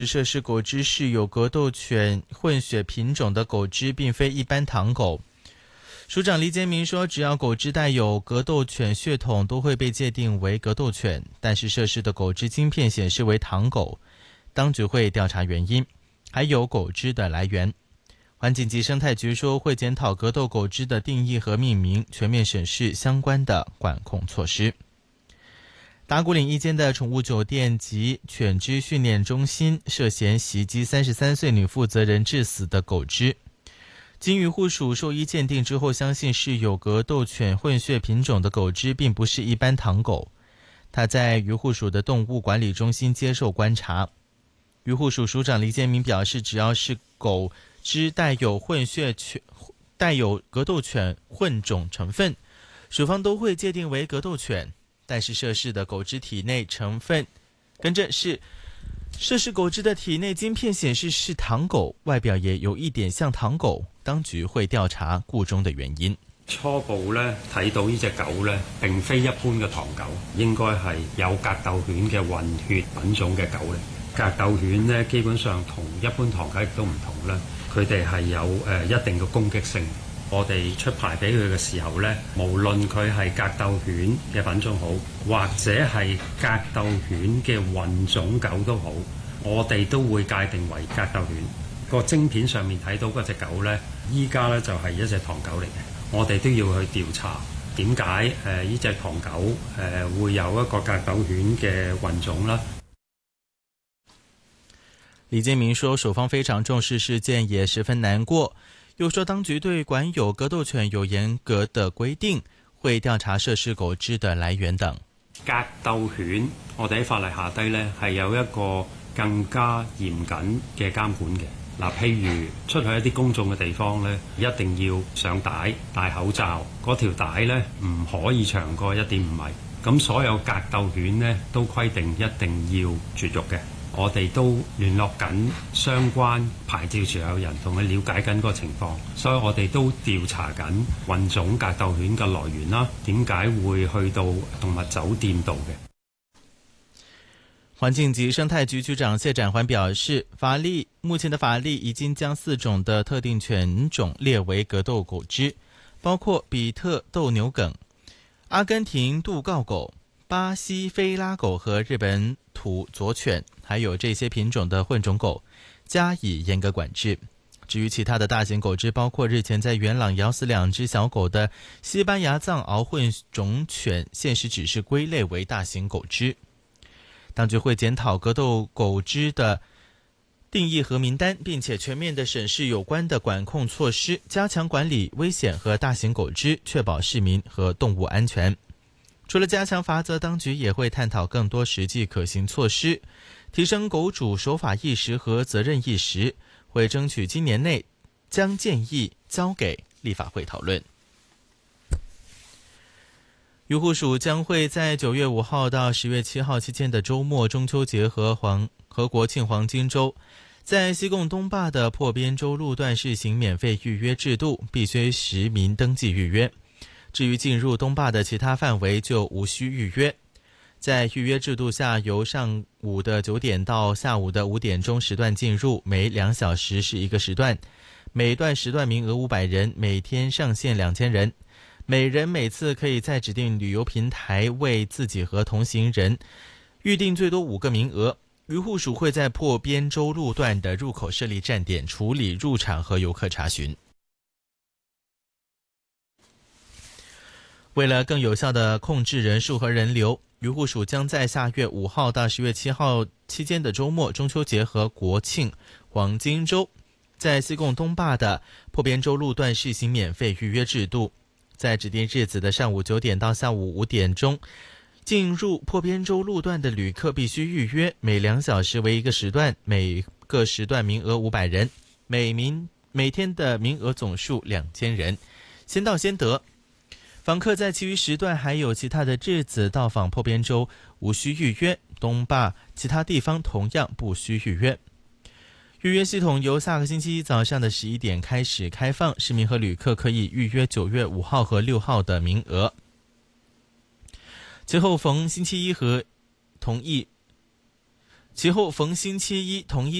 涉事狗只是有格斗犬混血品种的狗只，并非一般唐狗。署长黎杰明说，只要狗只带有格斗犬血统，都会被界定为格斗犬，但是涉事的狗只晶片显示为唐狗，当局会调查原因，还有狗只的来源。环境及生态局说，会检讨格斗狗只的定义和命名，全面审视相关的管控措施。打鼓岭一间的宠物酒店及犬只训练中心涉嫌袭击33岁女负责人致死的狗只，经渔护署兽医鉴定之后，相信是有格斗犬混血品种的狗只，并不是一般唐狗。它在渔护署的动物管理中心接受观察。渔护署署长黎建明表示，只要是狗只带有格斗犬混种成分，署方都会界定为格斗犬。但是涉事的狗只体内成分，涉事狗只的體內晶片顯示是唐狗，外表也有一點像唐狗，當局會調查故中的原因。 初步咧睇到呢隻狗咧並非一般嘅唐狗，應該係有格鬥犬嘅混血品種嘅狗嚟。格鬥犬咧基本上同一般唐狗亦都唔同啦，佢哋係有一定嘅攻擊性。我哋出牌俾佢嘅時候呢，無論佢係格鬥犬嘅品種好，或者係格鬥犬嘅混種狗都好，我哋都會界定為格鬥犬。個晶片上面睇到嗰隻狗呢，依家呢就係一隻唐狗嚟嘅。我哋都要去調查點解呢隻唐狗會有一個格鬥犬嘅混種啦。 李建明說，守方非常重視事件，也十分難過。又說當局對管有格鬥犬有嚴格的規定，會調查涉事狗隻的來源等。 格鬥犬我哋喺法例下低呢係有一個更加嚴謹嘅監管嘅。嗱，譬如出去一啲公眾嘅地方呢，一定要上帶、戴口罩，嗰條帶呢唔可以長過1.5米。咁所有格鬥犬呢都規定一定要絕育嘅。我哋都聯絡緊相關牌照持有人，同佢了解緊個情況，所以我哋都調查緊混種格鬥犬嘅來源啦，點解會去到動物酒店度嘅。 環境及生態局局長謝展環表示，目前的法例已經將4種的特定犬種列為格鬥狗隻，包括比特鬥牛梗、阿根廷杜告狗、巴西菲拉狗和日本土佐犬，還有這些品種的混種狗加以嚴格管制。至於其他的大型狗隻，包括日前在元朗咬死2隻小狗的西班牙藏獒混種犬，現時只是歸類為大型狗隻。當局會檢討格鬥狗隻的定義和名單，並且全面的審視有關的管控措施，加強管理危險和大型狗隻，確保市民和動物安全。除了加強罰則，當局也會探討更多實際可行措施，提升狗主守法意識和責任意識，會爭取今年內將建議交給立法會討論。漁護署將會在9月5號到10月7號期間的週末、中秋節和國慶黃金週，在西貢東壩的破邊洲路段試行免費預約制度，必須實名登記預約。至於進入東壩的其他範圍就無需預約。在預約制度下，由上午的9點到下午的5點鐘時段進入，每2小時是一個時段，每段時段名額500人，每天上限2000人，每人每次可以在指定旅遊平台為自己和同行人預定最多5個名額。漁護署會在破邊洲路段的入口設立站點，處理入場和遊客查詢。為了更有效地控制人數和人流，漁護署將在下月5號到10月7號期間的週末、中秋節和國慶黃金週，在西貢東壩的破邊洲路段試行免費預約制度。在指定日子的上午9點到下午5點鐘，進入破邊洲路段的旅客必須預約，每2小時為一個時段，每個時段名額500人，每天的名額總數2000人，先到先得。訪客在其餘時段還有其他的日子到訪破邊洲無需預約，東壩其他地方同樣不需預約。預約系統由下個星期一早上的11點開始開放，市民和旅客可以預約9月5號和6號的名額。其後逢星期一和同一其后逢星期一统一